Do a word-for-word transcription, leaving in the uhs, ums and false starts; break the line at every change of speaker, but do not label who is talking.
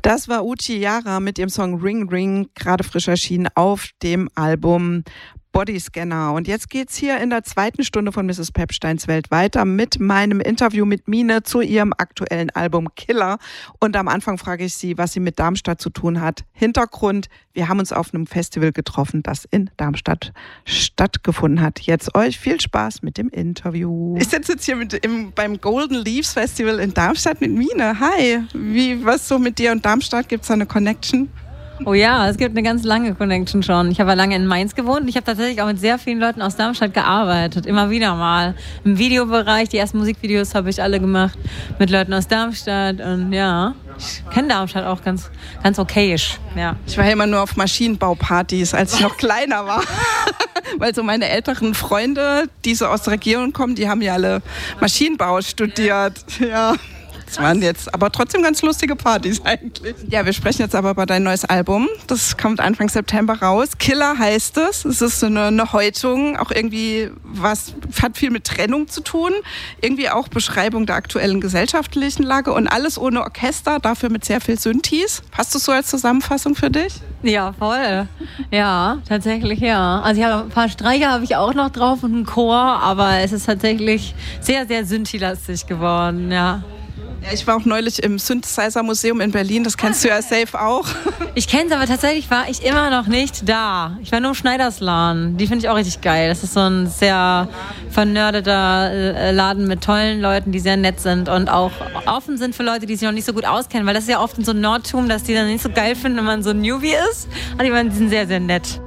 Das war Uchi Jara mit ihrem Song Ring Ring, gerade frisch erschienen auf dem Album Bodyscanner. Und jetzt geht's hier in der zweiten Stunde von Misses Pepsteins Welt weiter mit meinem Interview mit Mine zu ihrem aktuellen Album Killer. Und am Anfang frage ich sie, was sie mit Darmstadt zu tun hat. Hintergrund: Wir haben uns auf einem Festival getroffen, das in Darmstadt stattgefunden hat. Jetzt euch viel Spaß mit dem Interview. Ich sitze jetzt hier mit, im, beim Golden Leaves Festival in Darmstadt mit Mine. Hi, wie, was so mit dir und Darmstadt? Gibt's da eine Connection?
Oh ja, es gibt eine ganz lange Connection schon. Ich habe ja lange in Mainz gewohnt und ich habe tatsächlich auch mit sehr vielen Leuten aus Darmstadt gearbeitet. Immer wieder mal. Im Videobereich, die ersten Musikvideos habe ich alle gemacht mit Leuten aus Darmstadt. Und ja, ich kenne Darmstadt auch ganz, ganz okayisch. Ja.
Ich war ja immer nur auf Maschinenbaupartys, als ich noch kleiner war. Weil so meine älteren Freunde, die so aus der Region kommen, die haben ja alle Maschinenbau studiert. Ja. Das waren jetzt aber trotzdem ganz lustige Partys eigentlich. Ja, wir sprechen jetzt aber über dein neues Album. Das kommt Anfang September raus. Killer heißt es. Es ist so eine, eine Häutung, auch irgendwie was, hat viel mit Trennung zu tun. Irgendwie auch Beschreibung der aktuellen gesellschaftlichen Lage und alles ohne Orchester, dafür mit sehr viel Synthes. Passt das so als Zusammenfassung für dich?
Ja, voll. Ja, tatsächlich ja. Also ich habe ein paar Streicher habe ich auch noch drauf und einen Chor, aber es ist tatsächlich sehr, sehr Synthi-lastig geworden, ja.
Ja, ich war auch neulich im Synthesizer-Museum in Berlin, das kennst du ja safe auch.
Ich kenne es, aber tatsächlich war ich immer noch nicht da. Ich war nur im Schneidersladen, die finde ich auch richtig geil. Das ist so ein sehr vernördeter Laden mit tollen Leuten, die sehr nett sind und auch offen sind für Leute, die sich noch nicht so gut auskennen, weil das ist ja oft so ein Nordtum, dass die dann nicht so geil finden, wenn man so ein Newbie ist. Aber die sind sehr, sehr nett.